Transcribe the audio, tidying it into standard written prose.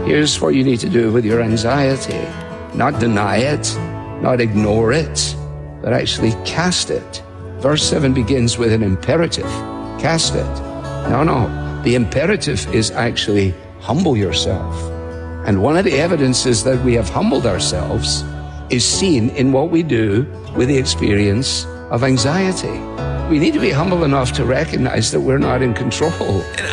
Here's what you need to do with your anxiety. Not deny it, not ignore it, but actually cast it. Verse 7 begins with an imperative. Cast it. No. The imperative is actually humble yourself. And one of the evidences that we have humbled ourselves is seen in what we do with the experience of anxiety. We need to be humble enough to recognize that we're not in control. And